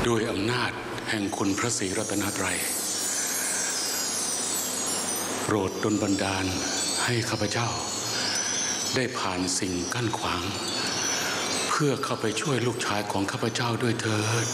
ด้วยอำนาจแห่งคุณพระศรีรัตนตรัยโปรดดลบันดาลให้ข้าพเจ้าได้ผ่านสิ่งกั้นขวางเพื่อเข้าไปช่วยลูกชายของข้าพเจ้าด้วยเถิด